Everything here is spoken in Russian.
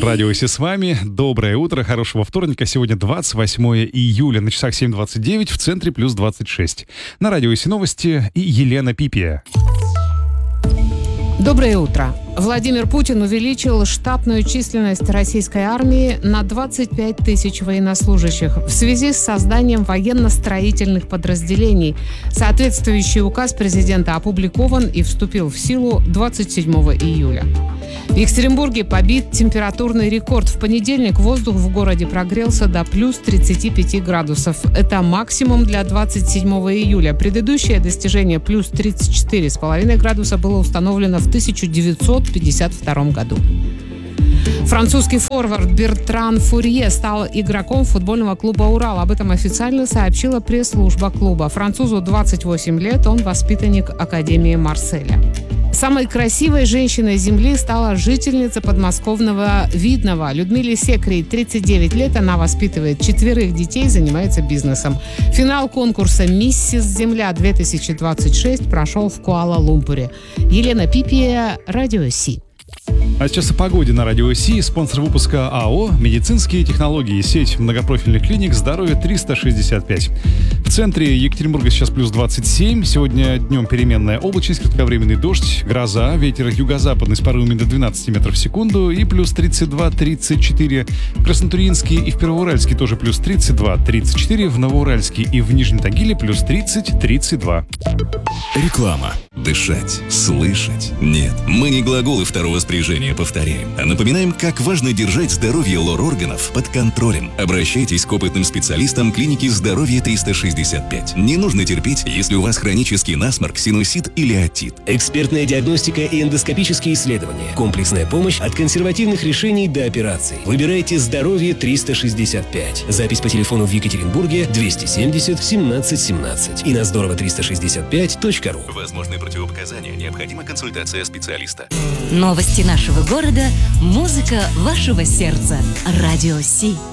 Радио Си с вами. Доброе утро, хорошего вторника. Сегодня 28 июля, на часах 7:29, в центре плюс 26. На Радио Си новости и Елена Пипия. Доброе утро. Владимир Путин увеличил штатную численность российской армии на 25 тысяч военнослужащих в связи с созданием военно-строительных подразделений. Соответствующий указ президента опубликован и вступил в силу 27 июля. В Екатеринбурге побит температурный рекорд. В понедельник воздух в городе прогрелся до плюс 35 градусов. Это максимум для 27 июля. Предыдущее достижение плюс 34,5 градуса было установлено в 1952 году. Французский форвард Бертран Фурье стал игроком футбольного клуба «Урал». Об этом официально сообщила пресс-служба клуба. Французу 28 лет, он воспитанник Академии Марселя. Самой красивой женщиной Земли стала жительница подмосковного Видного. Людмиле Секрей 39 лет. Она воспитывает 4 детей, занимается бизнесом. Финал конкурса «Миссис Земля-2026» прошел в Куала-Лумпуре. Елена Пипия, Радио Си. А сейчас о погоде на Радио Си. Спонсор выпуска АО «Медицинские технологии». Сеть многопрофильных клиник «Здоровье 365». В центре Екатеринбурга сейчас плюс 27. Сегодня днем переменная облачность, кратковременный дождь, гроза, ветер юго-западный с порывами до 12 метров в секунду и плюс 32-34. В Краснотурьинске и в Первоуральске тоже плюс 32-34. В Новоуральске и в Нижнем Тагиле плюс 30-32. Реклама. Дышать, слышать. Нет, мы не глаголы второго спряжения повторяем, а напоминаем, как важно держать здоровье лор-органов под контролем. Обращайтесь к опытным специалистам клиники «Здоровье 365». Не нужно терпеть, если у вас хронический насморк, синусит или отит. Экспертная диагностика и эндоскопические исследования. Комплексная помощь от консервативных решений до операций. Выбирайте «Здоровье 365». Запись по телефону в Екатеринбурге 270 17 17 и на здорово365.ру. Возможны противопоказания, необходима консультация специалиста. Новости нашего города, музыка вашего сердца. Радио Си.